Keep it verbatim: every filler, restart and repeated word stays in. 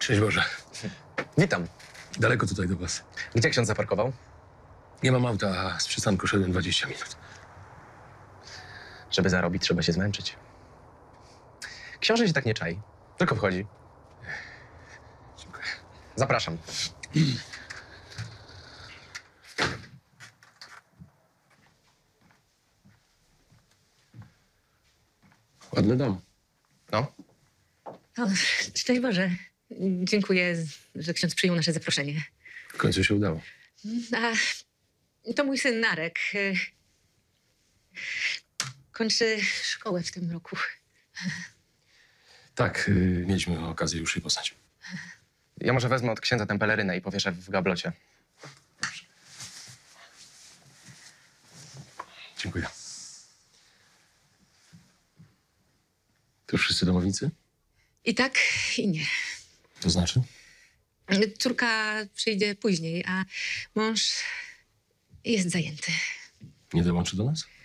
Szczęść Boże. Witam. Daleko tutaj do was. Gdzie ksiądz zaparkował? Nie mam auta, a z przystanku szedłem dwadzieścia minut. Żeby zarobić, trzeba się zmęczyć. Książę się tak nie czai. Tylko wchodzi. Dziękuję. Zapraszam. Ładny dom. No. O, szczęść Boże. Dziękuję, że ksiądz przyjął nasze zaproszenie. W końcu się udało. A to mój syn Narek. Kończy szkołę w tym roku. Tak, yy, mieliśmy okazję już jej poznać. Ja może wezmę od księdza tę pelerynę i powieszę w gablocie. Dziękuję. To już wszyscy domownicy? I tak, i nie. To znaczy? Córka przyjdzie później, a mąż jest zajęty. Nie dołączy do nas?